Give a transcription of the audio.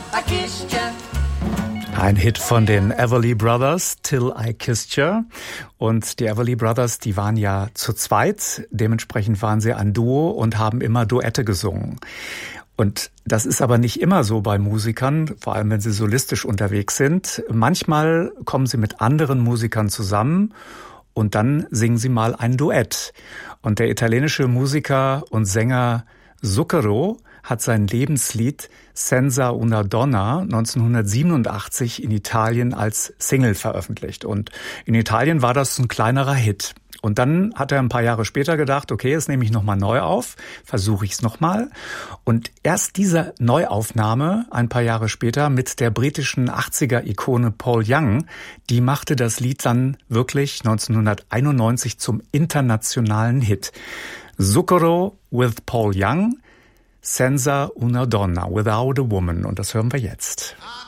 I kissed you. Ein Hit von den Everly Brothers, Till I Kissed You. Und die Everly Brothers, die waren ja zu zweit. Dementsprechend waren sie ein Duo und haben immer Duette gesungen. Und das ist aber nicht immer so bei Musikern, vor allem wenn sie solistisch unterwegs sind. Manchmal kommen sie mit anderen Musikern zusammen und dann singen sie mal ein Duett. Und der italienische Musiker und Sänger Zucchero hat sein Lebenslied Senza una donna 1987 in Italien als Single veröffentlicht. Und in Italien war das ein kleinerer Hit. Und dann hat er ein paar Jahre später gedacht, okay, jetzt nehme ich nochmal neu auf, versuche ich es nochmal. Und erst diese Neuaufnahme, ein paar Jahre später, mit der britischen 80er-Ikone Paul Young, die machte das Lied dann wirklich 1991 zum internationalen Hit. Zucchero with Paul Young, Senza una donna, Without a Woman. Und das hören wir jetzt.